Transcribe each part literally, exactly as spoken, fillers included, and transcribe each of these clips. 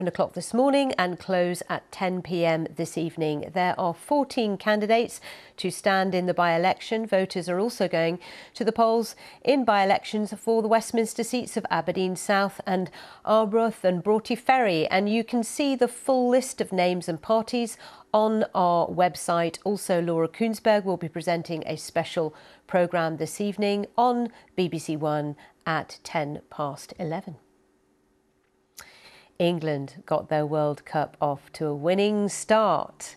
o'clock this morning and close at ten p m this evening. There are fourteen candidates to stand in the by-election. Voters are also going to the polls in by-elections for the Westminster seats of Aberdeen South and Arbroath and Broughty Ferry. And you can see the full list of names and parties on our website. Also, Laura Koonsberg will be presenting a special programme this evening on B B C One at ten past eleven. England got their World Cup off to a winning start.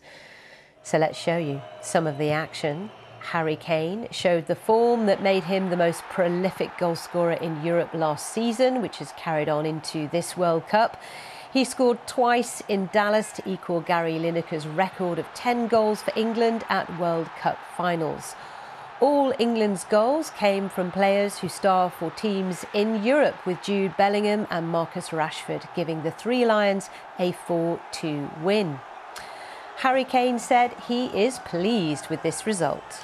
So let's show you some of the action. Harry Kane showed the form that made him the most prolific goalscorer in Europe last season, which has carried on into this World Cup. He scored twice in Dallas to equal Gary Lineker's record of ten goals for England at World Cup finals. All England's goals came from players who star for teams in Europe, with Jude Bellingham and Marcus Rashford giving the Three Lions a four two win. Harry Kane said he is pleased with this result.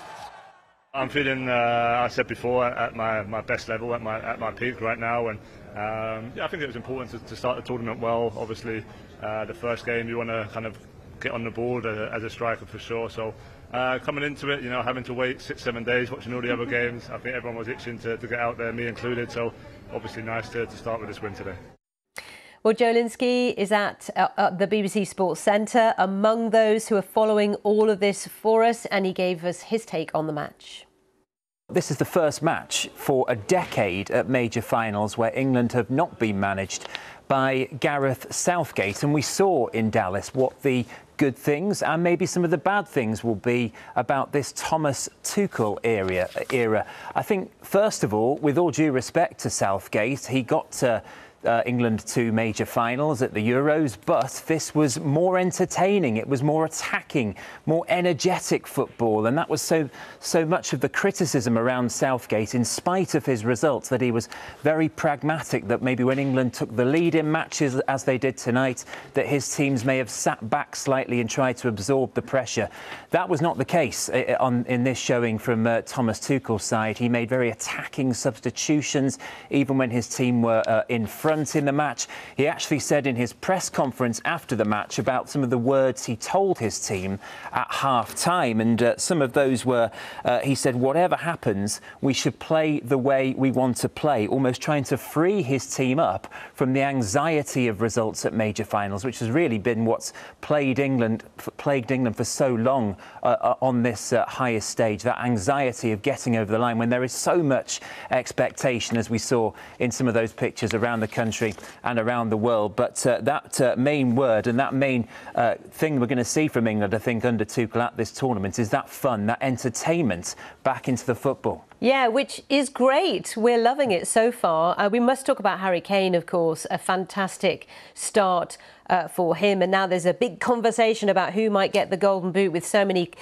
I'm feeling, uh, I said before, at my, my best level, at my at my peak right now, and um, yeah, I think it was important to, to start the tournament well. Obviously, uh, the first game you want to kind of get on the board as a, as a striker for sure. So uh, coming into it, you know, having to wait six, seven days, watching all the other games, I think everyone was itching to, to get out there, me included. So obviously nice to, to start with this win today. Well, Joe Linsky is at, uh, at the B B C Sports Centre, among those who are following all of this for us, and he gave us his take on the match. This is the first match for a decade at major finals where England have not been managed by Gareth Southgate, and we saw in Dallas what the good things and maybe some of the bad things will be about this Thomas Tuchel era. era. I think, first of all, with all due respect to Southgate, he got to Uh, England to major finals at the Euros, but this was more entertaining. It was more attacking, more energetic football, and that was so so much of the criticism around Southgate, in spite of his results, that he was very pragmatic, that maybe when England took the lead in matches as they did tonight, that his teams may have sat back slightly and tried to absorb the pressure. That was not the case on, in this showing from uh, Thomas Tuchel's side. He made very attacking substitutions, even when his team were uh, in front in the match. He actually said in his press conference after the match about some of the words he told his team at half time, and uh, some of those were, uh, he said, whatever happens, we should play the way we want to play, almost trying to free his team up from the anxiety of results at major finals, which has really been what's plagued England, plagued England for so long uh, on this uh, highest stage, that anxiety of getting over the line when there is so much expectation, as we saw in some of those pictures around the country and around the world. But uh, that uh, main word and that main uh, thing we're going to see from England, I think, under Tuchel at this tournament is that fun, that entertainment back into the football. Yeah, which is great. We're loving it so far. Uh, we must talk about Harry Kane, of course, a fantastic start uh, for him. And now there's a big conversation about who might get the Golden Boot, with so many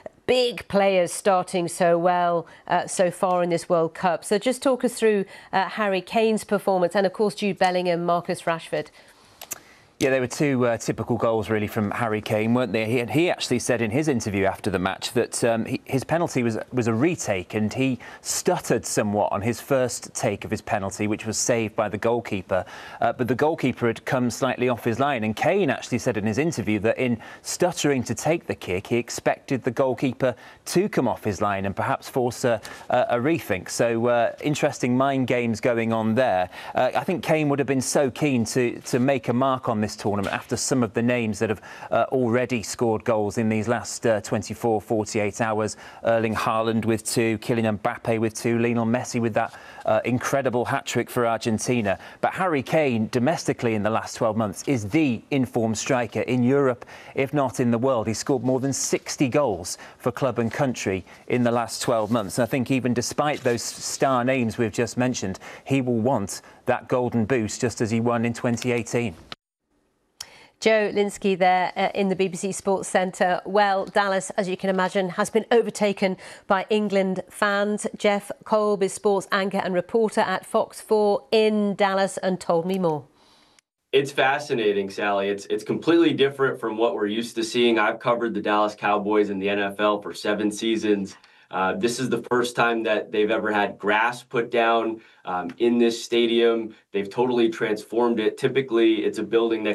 big players starting so well uh, so far in this World Cup. So just talk us through uh, Harry Kane's performance, and of course Jude Bellingham, Marcus Rashford. Yeah, they were two uh, typical goals really from Harry Kane, weren't they? He, he actually said in his interview after the match that um, he, his penalty was was a retake, and he stuttered somewhat on his first take of his penalty, which was saved by the goalkeeper. Uh, but the goalkeeper had come slightly off his line, and Kane actually said in his interview that in stuttering to take the kick, he expected the goalkeeper to come off his line and perhaps force a, a, a rethink. So uh, interesting mind games going on there. Uh, I think Kane would have been so keen to to make a mark on this tournament after some of the names that have uh, already scored goals in these last uh, twenty-four, forty-eight hours. Erling Haaland with two, Kylian Mbappe with two, Lionel Messi with that uh, incredible hat-trick for Argentina. But Harry Kane, domestically in the last twelve months, is the informed striker in Europe, if not in the world. He scored more than sixty goals for club and country in the last twelve months. And I think even despite those star names we've just mentioned, he will want that golden boot, just as he won in twenty eighteen. Joe Linsky there uh, in the B B C Sports Centre. Well, Dallas, as you can imagine, has been overtaken by England fans. Jeff Kolb is sports anchor and reporter at Fox four in Dallas and told me more. It's fascinating, Sally. It's it's completely different from what we're used to seeing. I've covered the Dallas Cowboys in the N F L for seven seasons. Uh, this is the first time that they've ever had grass put down um, in this stadium. They've totally transformed it. Typically, it's a building that